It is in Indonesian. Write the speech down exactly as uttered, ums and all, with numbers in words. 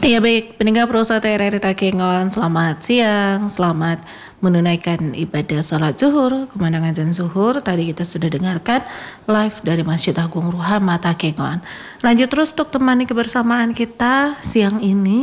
Iya baik, pendengar Prosa T R R I Takengon, selamat siang, selamat menunaikan ibadah salat zuhur, kemenangan azan zuhur. Tadi kita sudah dengarkan live dari Masjid Agung Ruhama Takengon. Lanjut terus untuk temani kebersamaan kita siang ini.